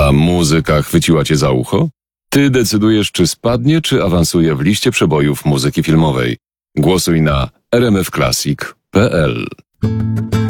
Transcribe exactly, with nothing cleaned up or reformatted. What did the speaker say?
A muzyka chwyciła cię za ucho? Ty decydujesz, czy spadnie, czy awansuje w liście przebojów muzyki filmowej. Głosuj na r m f classic kropka p l.